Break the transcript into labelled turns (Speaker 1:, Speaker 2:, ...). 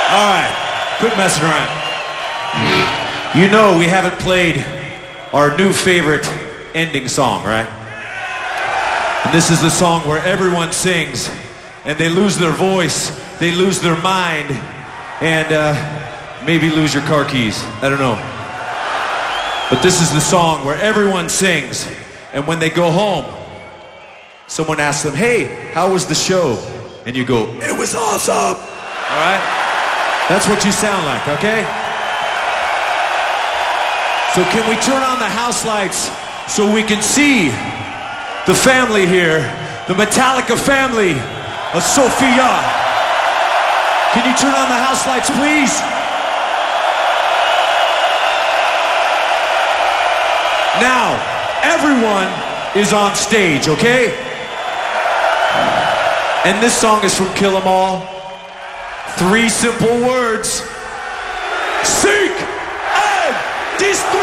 Speaker 1: All right, quit messing around. You know we haven't played our new favorite ending song, right? And this is the song where everyone sings and they lose their voice, they lose their mind, and maybe lose your car keys. I don't know. But this is the song where everyone sings, and when they go home, someone asks them, hey, how was the show? And you go, it was awesome. All right? That's what you sound like, okay? So can we turn on the house lights so we can see the family here, the Metallica family of Sofia? Can you turn on the house lights, please? Now, everyone is on stage, okay? And this song is from Kill 'Em All. 3 simple words. Seek and destroy!